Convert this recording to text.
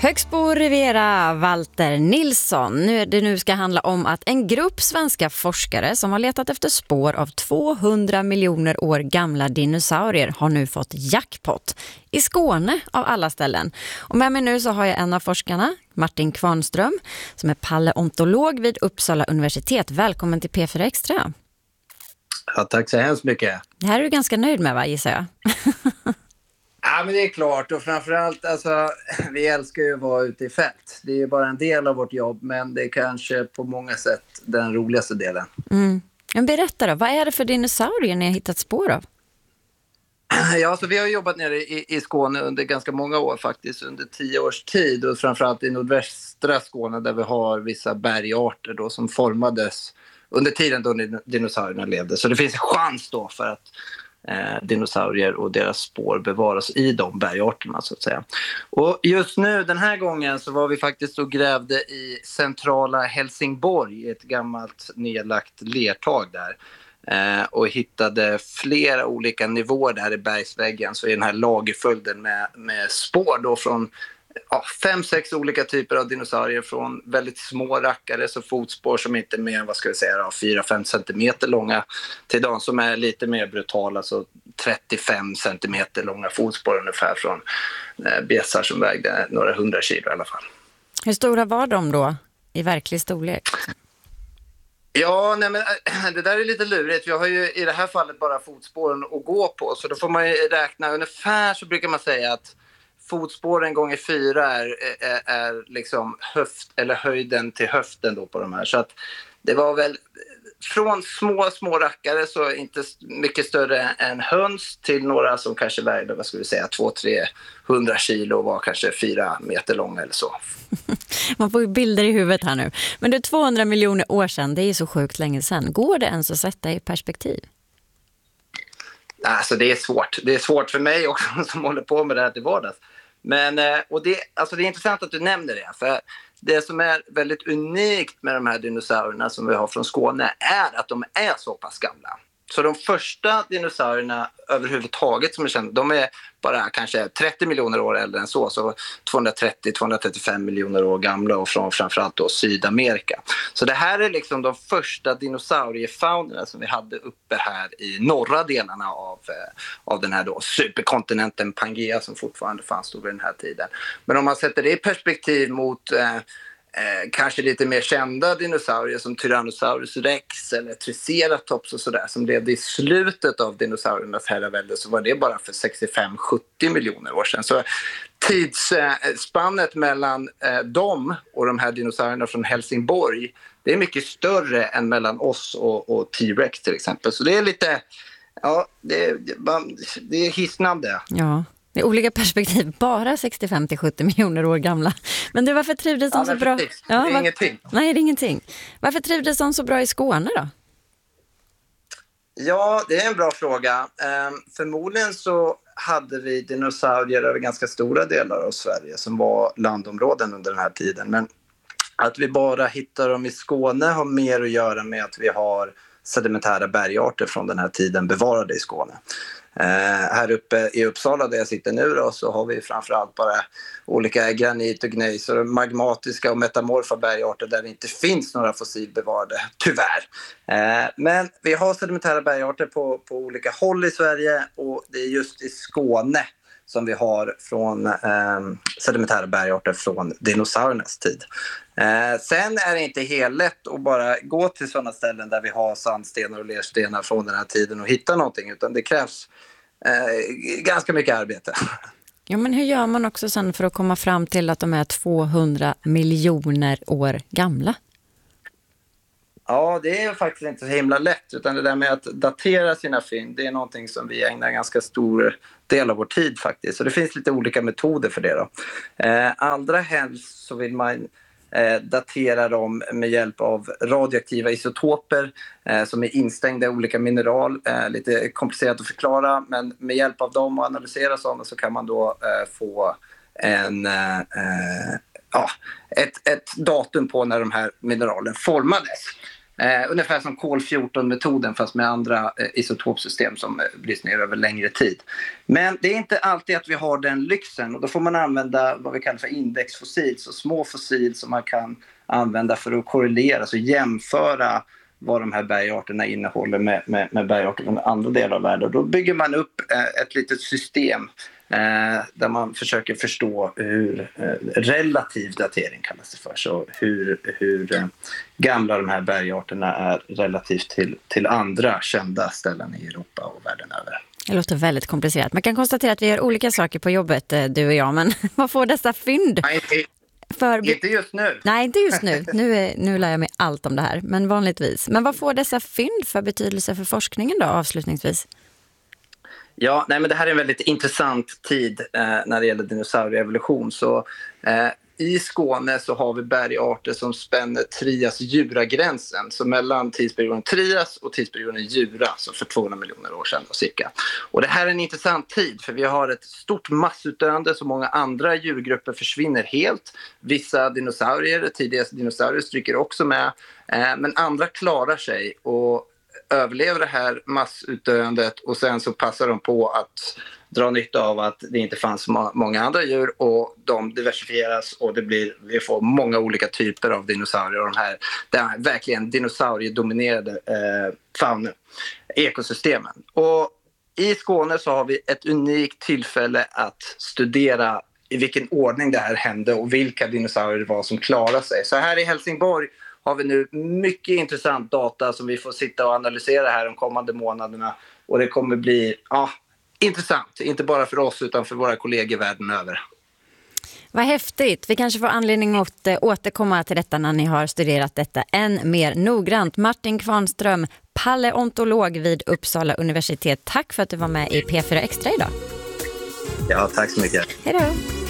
Högsbo Riviera, Walter Nilsson. Nu ska handla om att en grupp svenska forskare som har letat efter spår av 200 miljoner år gamla dinosaurier har nu fått jackpot i Skåne av alla ställen. Och med mig nu så har jag en av forskarna, Martin Kvarnström, som är paleontolog vid Uppsala universitet. Välkommen till P4 Extra. Ja, tack så hemskt mycket. Det här är du ganska nöjd med, va, gissar jag? Ja, men det är klart. Och framförallt, alltså, vi älskar ju att vara ute i fält. Det är ju bara en del av vårt jobb, men det är kanske på många sätt den roligaste delen. Men berätta då, vad är det för dinosaurier ni har hittat spår av? Ja, så vi har jobbat nere i Skåne under ganska många år faktiskt, under 10 års tid. Och framförallt i nordvästra Skåne där vi har vissa bergarter då, som formades under tiden då dinosaurierna levde. Så det finns en chans då för att dinosaurier och deras spår bevaras i de bergarterna så att säga. Och just nu den här gången så var vi faktiskt och grävde i centrala Helsingborg, ett gammalt nedlagt lertag där. Och hittade flera olika nivåer där i bergsväggen, så i den här lagerföljden med spår då från 5-6 olika typer av dinosaurier, från väldigt små rackare, så fotspår som inte är mer än 4-5 centimeter långa, till de som är lite mer brutala, så 35 centimeter långa fotspår ungefär, från bjässar som vägde några 100 kilo i alla fall. Hur stora var de då i verklig storlek? Ja, nej, men det där är lite lurigt. Jag har ju i det här fallet bara fotspåren att gå på, så då får man ju räkna ungefär, så brukar man säga att fotspåren gånger 4 är liksom höjden till höften då på de här. Så att det var väl från små rackare, så inte mycket större än höns, till några som kanske vägde 200-300 kilo och var kanske 4 meter långa eller så. Man får ju bilder i huvudet här nu. Men det är 200 miljoner år sedan, det är ju så sjukt länge sedan. Går det ens att sätta i perspektiv? Alltså det är svårt. Det är svårt för mig också som håller på med det här till vardags. Men och det är intressant att du nämner det, för det som är väldigt unikt med de här dinosaurierna som vi har från Skåne är att de är så pass gamla. Så de första dinosaurierna överhuvudtaget som är kända, de är bara kanske 30 miljoner år äldre än så 230-235 miljoner år gamla, och från framförallt då Sydamerika. Så det här är liksom de första dinosauriefaunerna som vi hade uppe här i norra delarna av den här då superkontinenten Pangea, som fortfarande fanns då vid den här tiden. Men om man sätter det i perspektiv mot kanske lite mer kända dinosaurier som Tyrannosaurus rex eller Triceratops och sådär, som levde i slutet av dinosauriernas herravälde, så var det bara för 65-70 miljoner år sedan. Så tidsspannet mellan dem och de här dinosaurierna från Helsingborg, det är mycket större än mellan oss och T-rex till exempel. Så det är lite, ja, det är hisnande. Ja. Det är olika perspektiv, bara 65-70 miljoner år gamla. Men du, varför trivdes de så bra? Det är ingenting. Nej, det är ingenting. Varför trivdes de så bra i Skåne då? Ja, det är en bra fråga. Förmodligen så hade vi dinosaurier över ganska stora delar av Sverige som var landområden under den här tiden. Men att vi bara hittar dem i Skåne har mer att göra med att vi har sedimentära bergarter från den här tiden bevarade i Skåne. Här uppe i Uppsala där jag sitter nu då, så har vi framförallt bara olika granit och gnejs och magmatiska och metamorfa bergarter där det inte finns några fossilbevarade, tyvärr. Men vi har sedimentära bergarter på olika håll i Sverige, och det är just i Skåne som vi har från sedimentära bergarter från dinosauriernas tid. Sen är det inte helt lätt att bara gå till sådana ställen där vi har sandstenar och lerstenar från den här tiden och hitta någonting, utan det krävs ganska mycket arbete. Ja, men hur gör man också sen för att komma fram till att de är 200 miljoner år gamla? Ja, det är faktiskt inte så himla lätt, utan det där med att datera sina fynd, det är någonting som vi ägnar ganska stor del av vår tid faktiskt. Så det finns lite olika metoder för det då. Allra helst så vill man datera dem med hjälp av radioaktiva isotoper som är instängda i olika mineral. Lite komplicerat att förklara, men med hjälp av dem och analysera sådana så kan man då få ett datum på när de här mineralen formades. Ungefär som kol-14-metoden fast med andra isotopsystem som bryts ner över längre tid. Men det är inte alltid att vi har den lyxen och då får man använda vad vi kallar för indexfossil, så små fossil som man kan använda för att korrelera, alltså jämföra vad de här bergarterna innehåller med bergarter från andra delar av världen. Och då bygger man upp ett litet system där man försöker förstå hur relativ datering kallas det för. Så hur gamla de här bergarterna är relativt till andra kända ställen i Europa och världen över. Det låter väldigt komplicerat. Man kan konstatera att vi gör olika saker på jobbet, du och jag. Men vad får dessa fynd? Inte just nu. Nej, inte just nu. Nu lär jag mig allt om det här, men vanligtvis. Men vad får dessa fynd för betydelse för forskningen då, avslutningsvis? Ja, men det här är en väldigt intressant tid när det gäller dinosaurieevolution. Så i Skåne så har vi bergarter som spänner Trias-Jura-gränsen. Så mellan tidsperioden Trias och tidsperioden Jura, så för 200 miljoner år sedan cirka. Och det här är en intressant tid för vi har ett stort massutdöende så många andra djurgrupper försvinner helt. Vissa dinosaurier, tidigaste dinosaurier stryker också med. Men andra klarar sig och överlever det här massutdöendet och sen så passar de på att dra nytta av att det inte fanns många andra djur och de diversifieras och vi får många olika typer av dinosaurier och det här verkligen dinosauriedominerade faunen, ekosystemen. Och i Skåne så har vi ett unikt tillfälle att studera i vilken ordning det här hände och vilka dinosaurier det var som klarade sig. Så här i Helsingborg har vi nu mycket intressant data som vi får sitta och analysera här de kommande månaderna. Och det kommer bli intressant, inte bara för oss utan för våra kollegor världen över. Vad häftigt. Vi kanske får anledning att återkomma till detta när ni har studerat detta än mer noggrant. Martin Kvarnström, paleontolog vid Uppsala universitet. Tack för att du var med i P4 Extra idag. Ja, tack så mycket. Hej då.